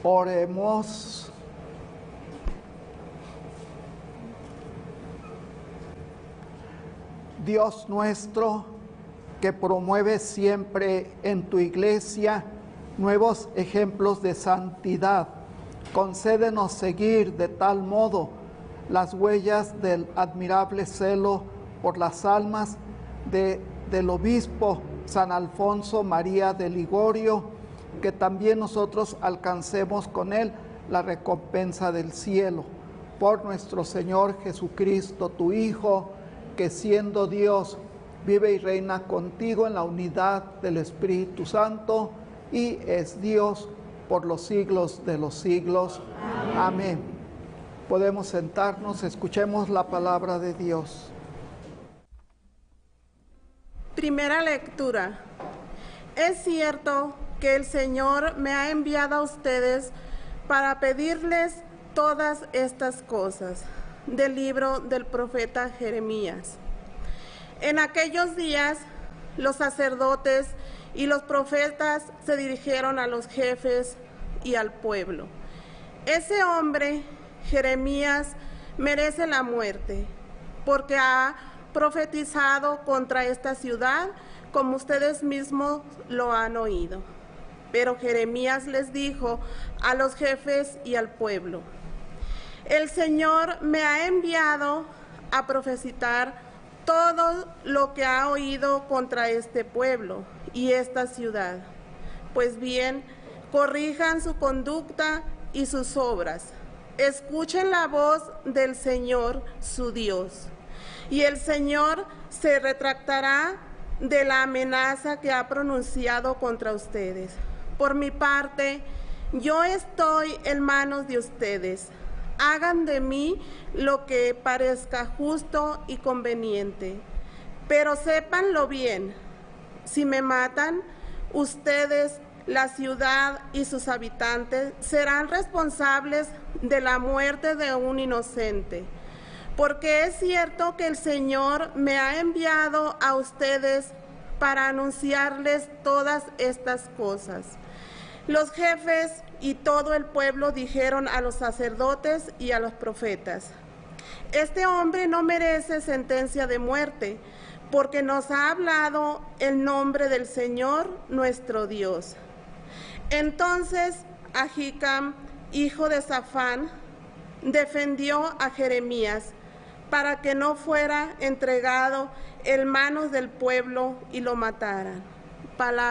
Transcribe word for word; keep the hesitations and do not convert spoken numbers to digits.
Oremos. Dios nuestro, que promueves siempre en tu iglesia nuevos ejemplos de santidad, concédenos seguir de tal modo las huellas del admirable celo por las almas de, del obispo San Alfonso María de Ligorio, que también nosotros alcancemos con él la recompensa del cielo. Por nuestro Señor Jesucristo, tu Hijo, que siendo Dios, vive y reina contigo en la unidad del Espíritu Santo, y es Dios por los siglos de los siglos. Amén. Amén. Podemos sentarnos, escuchemos la palabra de Dios. Primera lectura. Es cierto que el Señor me ha enviado a ustedes para pedirles todas estas cosas. Del libro del profeta Jeremías. En aquellos días, los sacerdotes y los profetas se dirigieron a los jefes y al pueblo. Ese hombre, Jeremías, merece la muerte, porque ha profetizado contra esta ciudad, como ustedes mismos lo han oído. Pero Jeremías les dijo a los jefes y al pueblo: el Señor me ha enviado a profetizar todo lo que ha oído contra este pueblo y esta ciudad. Pues bien, corrijan su conducta y sus obras. Escuchen la voz del Señor, su Dios. Y el Señor se retractará de la amenaza que ha pronunciado contra ustedes. Por mi parte, yo estoy en manos de ustedes. Hagan de mí lo que parezca justo y conveniente. Pero sépanlo bien, si me matan, ustedes, la ciudad y sus habitantes, serán responsables de la muerte de un inocente. Porque es cierto que el Señor me ha enviado a ustedes para anunciarles todas estas cosas. Los jefes y todo el pueblo dijeron a los sacerdotes y a los profetas: este hombre no merece sentencia de muerte, porque nos ha hablado el nombre del Señor nuestro Dios. Entonces Ahicam, hijo de Safán, defendió a Jeremías para que no fuera entregado en manos del pueblo y lo mataran. Palabra